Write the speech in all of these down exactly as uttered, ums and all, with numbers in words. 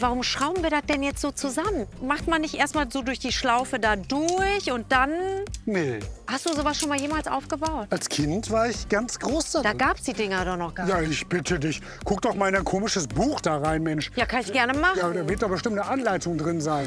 warum schrauben wir das denn jetzt so zusammen? Macht man nicht erstmal so durch die Schlaufe da durch und dann... Nee. Hast du sowas schon mal jemals aufgebaut? Als Kind war ich ganz groß da. Da gab's die Dinger doch noch gar nicht. Ja, ich bitte dich. Guck doch mal in ein komisches Buch da rein, Mensch. Ja, kann ich gerne machen. Ja, da wird doch bestimmt eine Anleitung drin sein.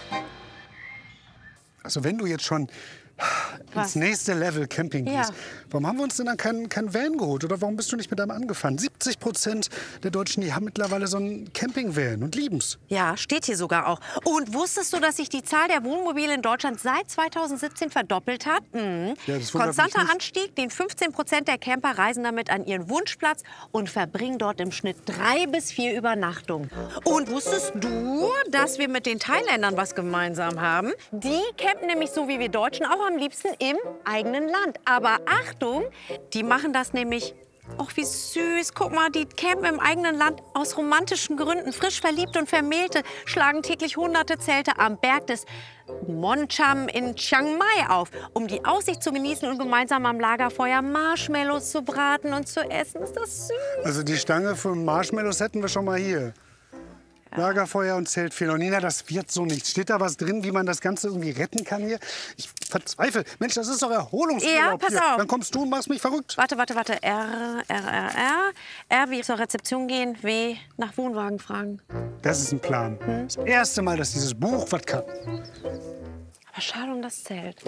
Also wenn du jetzt schon Was? ins nächste Level Camping Ja. gehst, warum haben wir uns denn dann keinen kein Van geholt? Oder warum bist du nicht mit einem angefahren? siebzig Prozent der Deutschen, die haben mittlerweile so einen Camping-Van und lieben's. Ja, steht hier sogar auch. Und wusstest du, dass sich die Zahl der Wohnmobile in Deutschland seit zweitausendsiebzehn verdoppelt hat? Mhm. Ja, das wundert mich Konstanter nicht. Anstieg, den fünfzehn Prozent der Camper reisen damit an ihren Wunschplatz und verbringen dort im Schnitt drei bis vier Übernachtungen. Und wusstest du, dass wir mit den Thailändern was gemeinsam haben? Die campen nämlich so wie wir Deutschen auch am liebsten im eigenen Land. Aber Achtung, die machen das nämlich... Och, wie süß. Guck mal, die campen im eigenen Land aus romantischen Gründen. Frisch verliebt und Vermählte schlagen täglich hunderte Zelte am Berg des Moncham in Chiang Mai auf, um die Aussicht zu genießen und gemeinsam am Lagerfeuer Marshmallows zu braten und zu essen. Ist das süß? Also die Stange für Marshmallows hätten wir schon mal hier. Lagerfeuer und Zeltfehler. Und Nina, das wird so nicht. Steht da was drin, wie man das Ganze irgendwie retten kann hier? Ich verzweifle. Mensch, das ist doch Erholungsurlaub Ja, pass hier. auf. Dann kommst du und machst mich verrückt. Warte, warte, warte. R, R, R, R. R wie zur Rezeption gehen. W nach Wohnwagen fragen. Das ist ein Plan. Das erste Mal, dass dieses Buch was kann. Aber schade um das Zelt.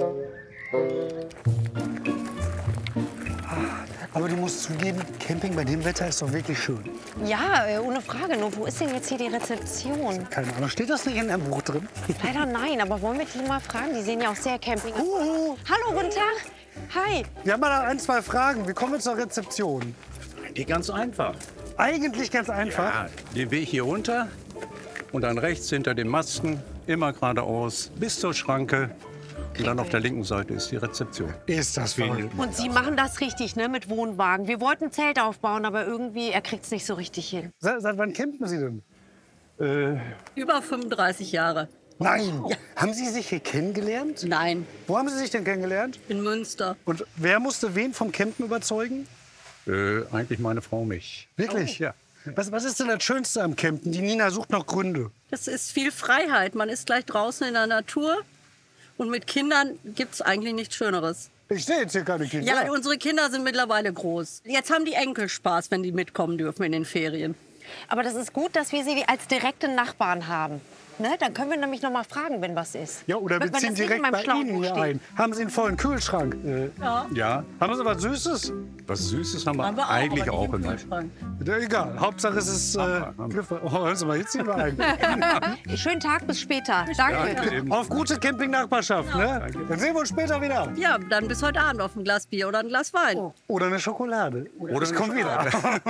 Aber du musst zugeben, Camping bei dem Wetter ist doch wirklich schön. Ja, äh, ohne Frage. Nur wo ist denn jetzt hier die Rezeption? Keine Ahnung, steht das nicht in deinem Buch drin? Leider nein, aber wollen wir die mal fragen? Die sehen ja auch sehr camping aus. Uh, Hallo, guten Tag. Hi. wir haben mal noch ein, zwei Fragen. Wie kommen wir zur Rezeption? Eigentlich ganz einfach. Eigentlich ganz einfach. Ja, den Weg hier runter und dann rechts hinter dem Masten, immer geradeaus bis zur Schranke. Und dann auf der linken Seite ist die Rezeption. Ist das verrückt. Und Sie machen das richtig, ne, mit Wohnwagen. Wir wollten ein Zelt aufbauen, aber irgendwie, er kriegt es nicht so richtig hin. Seit, seit wann campen Sie denn? Äh, Über fünfunddreißig Jahre. Nein. Haben Sie sich hier kennengelernt? Nein, Wo haben Sie sich denn kennengelernt? in Münster. Und wer musste wen vom Campen überzeugen? äh, eigentlich meine Frau mich. Wirklich? Ja. Was, was ist denn das Schönste am Campen? Die Nina sucht noch Gründe. Das ist viel Freiheit. Man ist gleich draußen in der Natur. Und mit Kindern gibt es eigentlich nichts Schöneres. Ich sehe jetzt hier keine Kinder. Ja, unsere Kinder sind mittlerweile groß. Jetzt haben die Enkel Spaß, wenn die mitkommen dürfen in den Ferien. Aber das ist gut, dass wir Sie als direkte Nachbarn haben. Ne? Dann können wir nämlich noch mal fragen, wenn was ist. Ja, oder wir Wenn das ziehen nicht in direkt meinem bei schlauen Ihnen Buch hier steht. ein. Haben Sie einen vollen Kühlschrank? Äh, Ja, haben Sie was Süßes? was Süßes haben wir, Haben wir auch, eigentlich aber auch nicht im immer. Kühlschrank. Ja, egal. Hauptsache es ist... Äh, Haben wir, haben wir. Griff- oh, hören Sie mal, jetzt ziehen wir ein. Schönen Tag, bis später. Danke. Eben. Auf gute Campingnachbarschaft, ne? Dann sehen wir uns später wieder. Ja, dann bis heute Abend auf ein Glas Bier oder ein Glas Wein. Oder eine Schokolade. Oder es eine kommt wieder.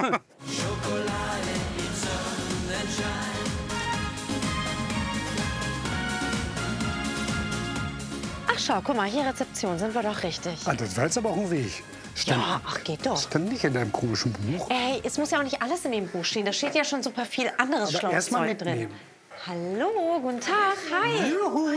Ach schau, guck mal, hier Rezeption, sind wir doch richtig. Ah, das war jetzt aber auch ein Weg. Stand, Ja, ach, geht doch. stand nicht in deinem komischen Buch. Ey, es muss ja auch nicht alles in dem Buch stehen. Da steht ja schon super viel anderes Aber schlaues erst mal Zeug drin. mitnehmen. Hallo, guten Tag, hi.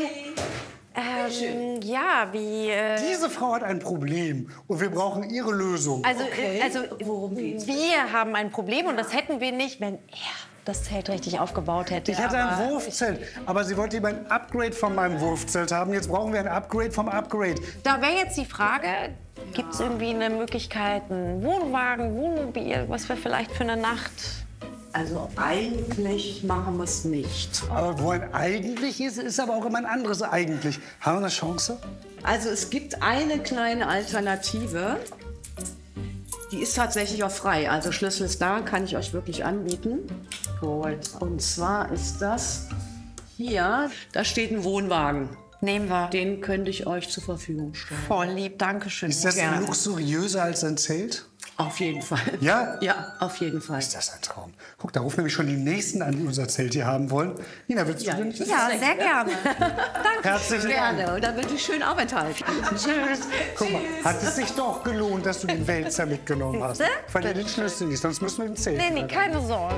Ähm, ja, wie... Äh, Diese Frau hat ein Problem und wir brauchen ihre Lösung. also, äh, also wir haben ein Problem und das hätten wir nicht, wenn er das Zelt richtig aufgebaut hätte. Ich hatte aber- ein Wurfzelt, aber sie wollte lieber ein Upgrade von meinem Wurfzelt haben. Jetzt brauchen wir ein Upgrade vom Upgrade. Da wäre jetzt die Frage, gibt es irgendwie eine Möglichkeit, einen Wohnwagen, Wohnmobil, was wir vielleicht für eine Nacht... Also eigentlich machen wir es nicht. Aber wo ein eigentlich ist, ist aber auch immer ein anderes eigentlich. Haben wir eine Chance? Also es gibt eine kleine Alternative. Die ist tatsächlich auch frei. Also Schlüssel ist da, kann ich euch wirklich anbieten. Gut. Und zwar ist das hier, da steht ein Wohnwagen. Nehmen wir. Den könnte ich euch zur Verfügung stellen. Voll lieb, danke schön. Ist das Gerne. luxuriöser als ein Zelt? Auf jeden Fall. Ja? Ja, auf jeden Fall. Ist das ein Traum? Guck, da rufen nämlich schon die Nächsten an, die unser Zelt hier haben wollen. Nina, willst du denn? Ja, sehr gerne. Herzlichen Dank. Gerne. Und dann wünsche ich schönen Aufenthalt. Tschüss. Guck mal, hat es sich doch gelohnt, dass du den Wälzer mitgenommen hast. Siehste? Verlier den Schlüssel nicht, sonst müssen wir im Zelt. Nee, nee, keine Sorge.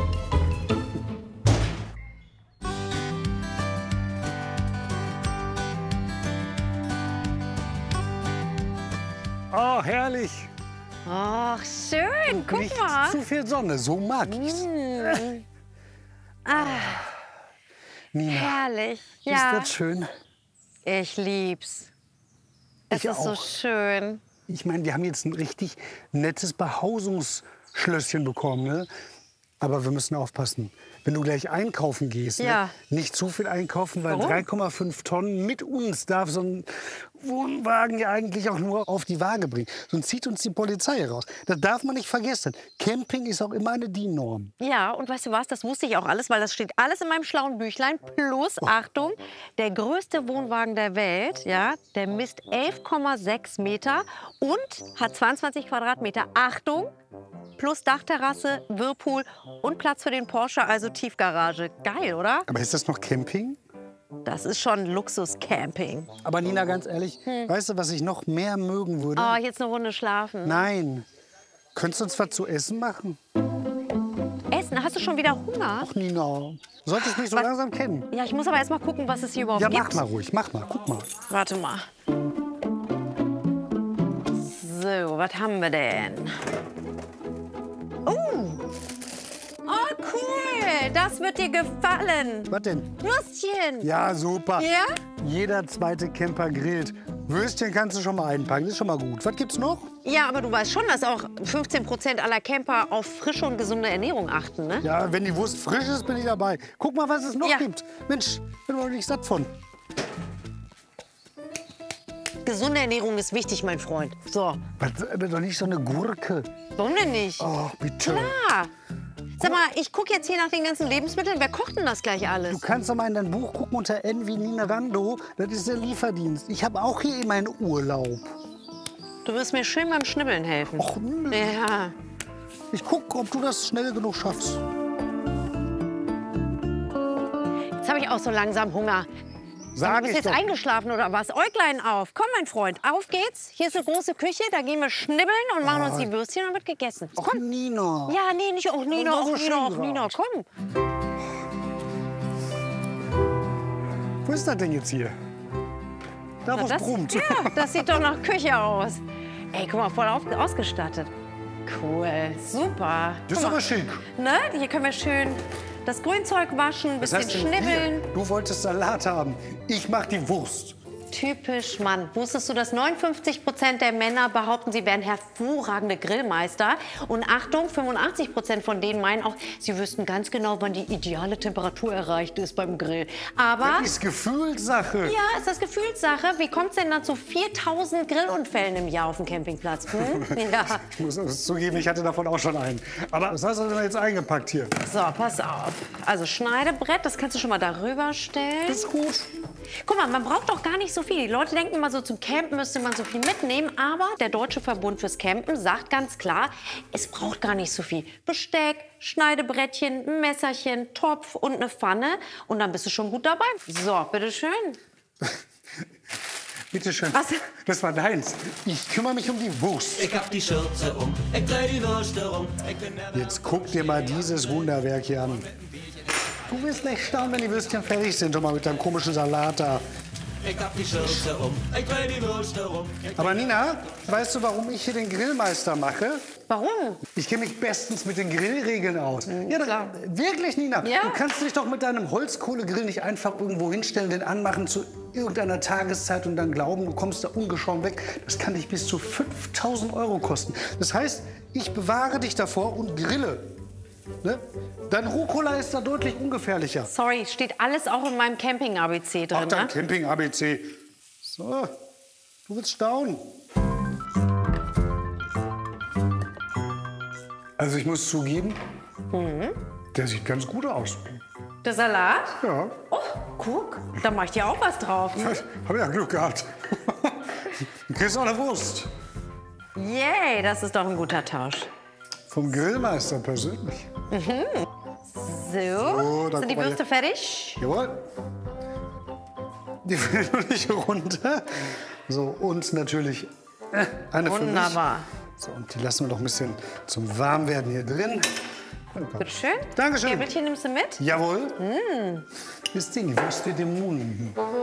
Oh, herrlich. Ach, schön. Guck Nicht mal. zu viel Sonne, so mag ich's. Nina, Herrlich. ist Ja, das schön? ich lieb's. Es Ich ist so auch. schön. Ich meine, wir haben jetzt ein richtig nettes Behausungsschlösschen bekommen, ne? Aber wir müssen aufpassen. Wenn du gleich einkaufen gehst, Ja. ne? Nicht zu viel einkaufen, weil Warum? drei Komma fünf Tonnen mit uns darf so ein Wohnwagen ja eigentlich auch nur auf die Waage bringen. Sonst zieht uns die Polizei raus. Das darf man nicht vergessen. Camping ist auch immer eine D I N-Norm. Ja, und weißt du was, das wusste ich auch alles, weil das steht alles in meinem schlauen Büchlein. Plus, Achtung, der größte Wohnwagen der Welt, ja, der misst elf Komma sechs Meter und hat zweiundzwanzig Quadratmeter. Achtung, plus Dachterrasse, Whirlpool und Platz für den Porsche, also Tiefgarage. Geil, oder? Aber ist das noch Camping? Das ist schon Luxus-Camping. Aber Nina, ganz ehrlich, weißt du, was ich noch mehr mögen würde? Oh, jetzt eine Runde schlafen. Nein. Könntest du uns was zu essen machen? Essen, hast du schon wieder Hunger? Ach, Nina, du solltest mich so Was? langsam kennen. Ja, ich muss aber erst mal gucken, was es hier überhaupt Ja, gibt. mach mal ruhig, mach mal, guck mal. Warte mal. So, was haben wir denn? Oh! Oh, cool! Das wird dir gefallen. Was denn? Würstchen. Ja, super. Ja? Jeder zweite Camper grillt. Würstchen kannst du schon mal einpacken, das ist schon mal gut. Was gibt's noch? Ja, aber du weißt schon, dass auch fünfzehn Prozent aller Camper auf frische und gesunde Ernährung achten, ne? Ja, wenn die Wurst frisch ist, bin ich dabei. Guck mal, was es noch Ja. gibt. Mensch, bin doch nicht satt von. Gesunde Ernährung ist wichtig, mein Freund. So, Was, aber doch nicht so eine Gurke. warum denn nicht? Oh, bitte. Ah. Sag mal, ich gucke jetzt hier nach den ganzen Lebensmitteln. Wer kocht denn das gleich alles? Du kannst doch mal in dein Buch gucken unter N wie Ninerando. Das ist der Lieferdienst. Ich habe auch hier immer einen Urlaub. Du wirst mir schön beim Schnibbeln helfen. Och, nö. Ja. Ich guck, ob du das schnell genug schaffst. Jetzt habe ich auch so langsam Hunger. Sag Du bist ich jetzt doch. eingeschlafen oder was? Äuglein auf. Komm, mein Freund, auf geht's. Hier ist eine große Küche, da gehen wir schnibbeln und machen uns die Würstchen und wird gegessen. Och, Nina. Ja, nee, nicht auch Nina, Das war auch so Nina, schön auch gerade. Nina, komm. Wo ist das denn jetzt hier? Da, wo es Das, brummt. ja, das sieht doch nach Küche aus. Ey, guck mal, voll auf, ausgestattet. Cool, super. Das ist Guck mal, aber schick. ne? Hier können wir schön das Grünzeug waschen, ein bisschen denn schnibbeln. wir? Du wolltest Salat haben. Ich mach die Wurst. Typisch Mann. Wusstest du, dass neunundfünfzig Prozent der Männer behaupten, sie wären hervorragende Grillmeister? Und Achtung, fünfundachtzig Prozent von denen meinen auch, sie wüssten ganz genau, wann die ideale Temperatur erreicht ist beim Grill. Aber Das ist Gefühlssache. ja, ist das Gefühlssache. Wie kommt es denn dann zu viertausend Grillunfällen im Jahr auf dem Campingplatz? Hm? Ja. Ich muss es zugeben, ich hatte davon auch schon einen. Aber was hast du denn jetzt eingepackt hier? So, pass auf. Also Schneidebrett, das kannst du schon mal darüber stellen. Ist gut. Guck mal, man braucht doch gar nicht so viel. Die Leute denken immer so, zum Campen müsste man so viel mitnehmen. Aber der Deutsche Verbund fürs Campen sagt ganz klar, es braucht gar nicht so viel. Besteck, Schneidebrettchen, ein Messerchen, Topf und eine Pfanne. Und dann bist du schon gut dabei. So, bitteschön. Bitte schön. Was? Das war deins. Ich kümmere mich um die Wurst. Ik hab die Schürze um, ik dreh die Wurst herum. Ik bin der Jetzt guck dir mal dieses Wunderwerk hier an. Du wirst nicht staunen, wenn die Würstchen fertig sind. Schon mal mit deinem komischen Salat da. Ik hab die Schürze um, ik dreh die Wurst herum. Ik Aber Nina, weißt du, warum ich hier den Grillmeister mache? Warum? Ich kenne mich bestens mit den Grillregeln aus. Ja, klar. das, wirklich, Nina. Ja. Du kannst dich doch mit deinem Holzkohlegrill nicht einfach irgendwo hinstellen, den anmachen zu irgendeiner Tageszeit und dann glauben, du kommst da ungeschoren weg. Das kann dich bis zu fünftausend Euro kosten. Das heißt, ich bewahre dich davor und grille. Ne? Dein Rucola ist da deutlich ungefährlicher. Sorry, steht alles auch in meinem Camping-A B C Auch drin, dein ne? Camping-A B C. So, du willst staunen. Also ich muss zugeben, der sieht ganz gut aus. Der Salat? Ja, Oh, guck, da mach ich dir auch was drauf. habe ja Glück gehabt. Du kriegst auch eine Wurst. Yay, das ist doch ein guter Tausch. Vom Grillmeister persönlich. So, da sind die guck mal Würste fertig? Jawohl. Die fällt noch nicht runter. So, und natürlich äh, eine für mich. Wunderbar. So, und die lassen wir doch ein bisschen zum Warmwerden hier drin. Bitte schön. Dankeschön. Gäbelchen nimmst du mit? Jawohl. Mm. Ist die Wurst in dem Mund.